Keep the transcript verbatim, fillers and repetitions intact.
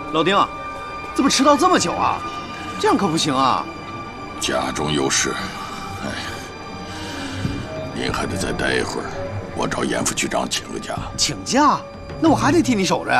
老丁，怎么迟到这么久啊？这样可不行啊！ 家中有事，哎，您还得再待一会儿。我找严副局长请个假。 请假？那我还得替你守着呀。